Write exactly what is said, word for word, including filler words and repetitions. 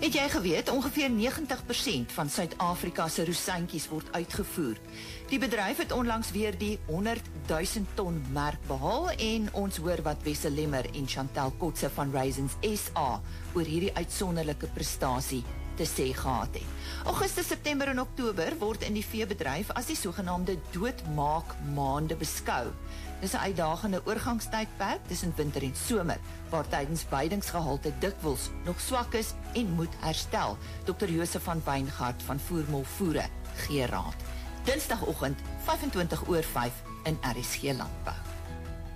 Het jy geweet, ongeveer negentig persent van Suid-Afrika se rosyntjies word uitgevoer. Die bedryf het onlangs weer die honderd duisend ton merk behaal en ons hoor wat Wessel Lemmer en Chantel Kotse van Raisins S A oor hierdie uitsonderlike prestasie te sê gehad het. Augustus, September en Oktober word in die veebedryf as die sogenaamde doodmaak maande beskou. Dis 'n uitdagende oorgangstydperk tussen winter en somer, waar tydens weidingsgehalte dikwels nog swak is en moet herstel. Dokter Josef van Wijngaard van Voermol Voere gee raad. Dinsdagoggend vyf en twintig oor vyf in R S G Landbou.